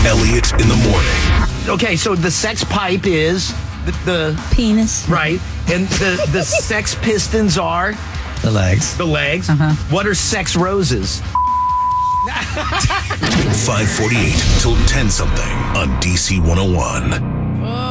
Elliot in the morning. Okay, so the sex pipe is the Penis. right, and the Sex Pistons are The legs. the legs. What are sex roses? 548 till 10 something on DC 101.